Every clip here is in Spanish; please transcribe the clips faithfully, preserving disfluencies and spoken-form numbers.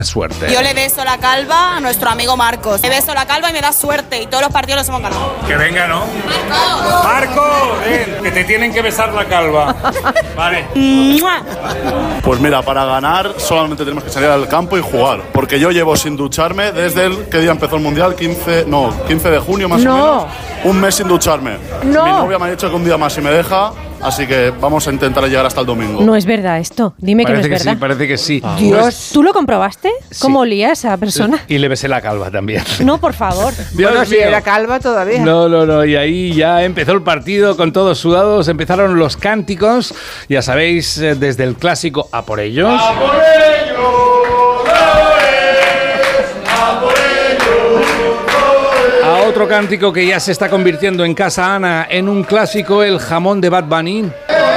Suerte. Yo le beso la calva a nuestro amigo Marcos. Le beso la calva y me da suerte. Y todos los partidos los hemos ganado. Que venga, ¿no? ¡Marcos! ¡Marcos! Ven, que te tienen que besar la calva. Vale. Pues mira, para ganar solamente tenemos que salir al campo y jugar. Porque yo llevo sin ducharme desde el... ¿Qué día empezó el Mundial? quince... No, quince de junio más no. o menos. Un mes sin ducharme. No. Mi novia me ha dicho que un día más si me deja... Así que vamos a intentar llegar hasta el domingo. No es verdad esto. Dime Parece que no es que verdad. sí, parece que sí. Dios, ¿tú lo comprobaste? Sí. ¿Cómo olía esa persona? Y le besé la calva también. No, por favor. Dios Bueno, si mío. era calva todavía. No, no, no. Y ahí ya empezó el partido con todos sudados. Empezaron los cánticos. Ya sabéis, eh, desde el clásico A por ellos. ¡A por ellos! ¡A por ellos! A otro cántico que ya se está convirtiendo en Casa Ana en un clásico, el jamón de Bad Bunny.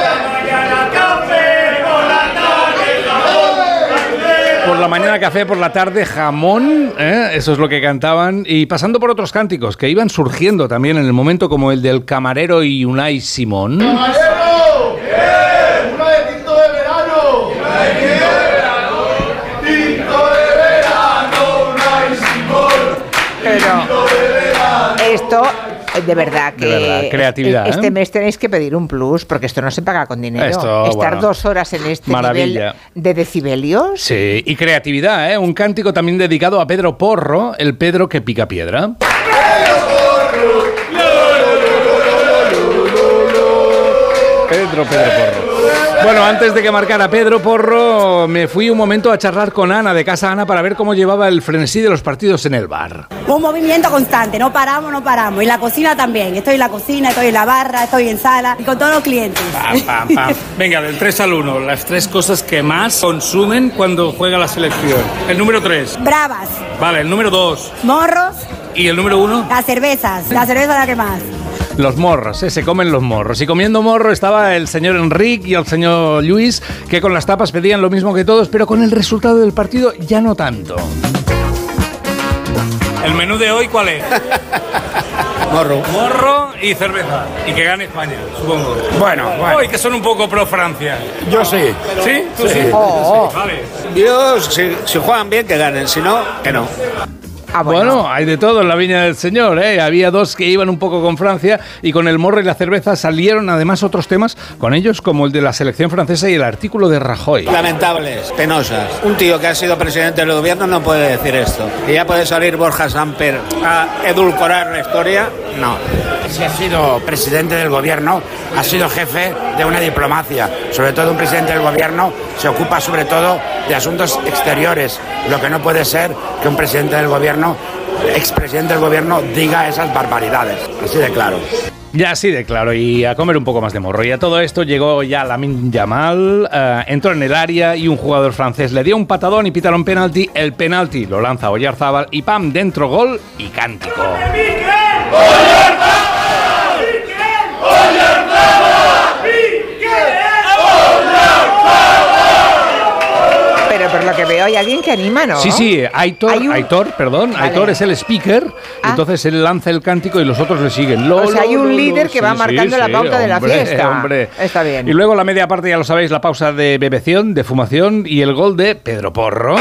Por la mañana café, por la tarde jamón, ¿eh? Eso es lo que cantaban. Y pasando por otros cánticos que iban surgiendo también en el momento, como el del camarero y Unai Simón. ¡Camarero! ¡Bien! ¡Una de tinto de verano! ¡Una de tinto de verano! ¡Tinto de verano! ¡Unai Simón! Pero esto, de verdad que... De verdad, creatividad, Este ¿eh? mes tenéis que pedir un plus, porque esto no se paga con dinero. Esto, Estar bueno, dos horas en este maravilla. nivel de decibelios. Sí, y creatividad, ¿eh? Un cántico también dedicado a Pedro Porro, el Pedro que pica piedra. Pedro, Pedro Porro. Bueno, antes de que marcara Pedro Porro, me fui un momento a charlar con Ana de Casa Ana para ver cómo llevaba el frenesí de los partidos en el bar. Un movimiento constante, no paramos, no paramos. Y la cocina también. Estoy en la cocina, estoy en la barra, estoy en sala y con todos los clientes. Pam, pam, pam. Venga, del tres al uno, las tres cosas que más consumen cuando juega la selección. El número tres. Bravas, Vale, el número dos. morros, ¿Y el número uno? las cervezas. La cerveza es la que más. Los morros, ¿eh? Se comen los morros. Y comiendo morro estaba el señor Enrique y el señor Luis, que con las tapas pedían lo mismo que todos, pero con el resultado del partido ya no tanto. ¿El menú de hoy cuál es? Morro. Morro y cerveza. Y que gane España, supongo. Bueno, bueno. Hoy que son un poco pro Francia. Yo sí. ¿Sí? ¿Tú sí? Sí. Oh, oh. Vale. Yo, si, si juegan bien, que ganen. Si no, que no. Ah, bueno. Bueno, hay de todo en la viña del señor, ¿eh? Había dos que iban un poco con Francia y con el morro y la cerveza salieron además otros temas con ellos, como el de la selección francesa y el artículo de Rajoy. Lamentables, penosas. Un tío que ha sido presidente del gobierno no puede decir esto. Y ya puede salir Borja Samper a edulcorar la historia. No. Si ha sido presidente del gobierno, ha sido jefe de una diplomacia. Sobre todo un presidente del gobierno se ocupa sobre todo de asuntos exteriores. Lo que no puede ser que un presidente del gobierno, expresidente del gobierno, diga esas barbaridades. Así de claro. Ya así de claro, y a comer un poco más de morro. Y a todo esto llegó ya Lamine Yamal, uh, entró en el área y un jugador francés le dio un patadón y pitaron penalti. El penalti lo lanza Oyarzábal y pam, dentro gol y cántico. Pero por lo que veo hay alguien que anima, ¿no? Sí, sí, Aitor, Hay un- Aitor, perdón, Vale. Aitor es el speaker, Ah. entonces él lanza el cántico y los otros le siguen. Lo, O sea, hay lo, un lo, líder lo. que va Sí, marcando sí, la sí, pauta de la hombre, fiesta. hombre. Está bien. Y luego la media parte, ya lo sabéis, la pausa de bebeción, de fumación y el gol de Pedro Porro.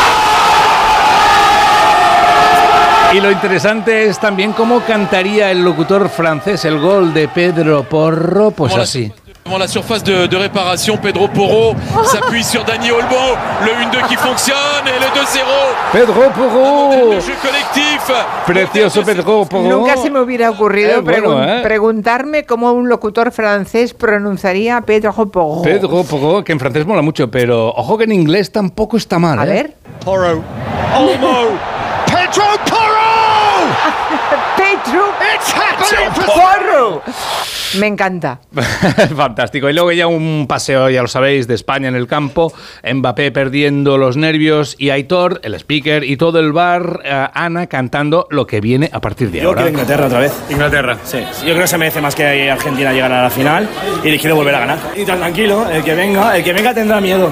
Y lo interesante es también cómo cantaría el locutor francés el gol de Pedro Porro, pues así. Devant la surface de, de réparation, Pedro Porro s'appuie sur Dani Olmo, le uno dos qui fonctionne et le dos cero. Pedro Porro. Le jeu collectif. Precioso Pedro Porro. Nunca se me hubiera ocurrido Eh, bueno, pregun- eh. preguntarme cómo un locutor francés pronunciaría Pedro Porro. Pedro Porro, que en francés mola mucho, pero ojo que en inglés tampoco está mal. A ¿eh? ver. Porro. Olmo. Pedro Porro! Pedro It's happening! Porro. Me encanta. Fantástico. Y luego ya un paseo, ya lo sabéis, de España en el campo. Mbappé perdiendo los nervios y Aitor, el speaker, y todo el bar, eh, Ana cantando lo que viene a partir de Yo ahora. quiero Inglaterra otra vez. Inglaterra. Sí, yo creo que se merece más que Argentina llegar a la final y quiero volver a ganar. Y tan tranquilo, el que venga, el que venga tendrá miedo.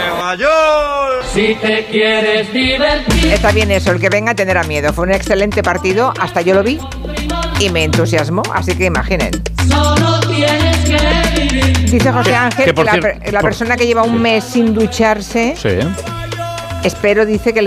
Si te quieres divertir. Está bien eso, el que venga tendrá miedo. Fue un excelente partido, hasta yo lo vi y me entusiasmó, así que imaginen. Solo tienes que vivir. Dice José Ángel que que, por la, cier- per- la por- persona que lleva un mes sin ducharse, Sí. espero, dice que le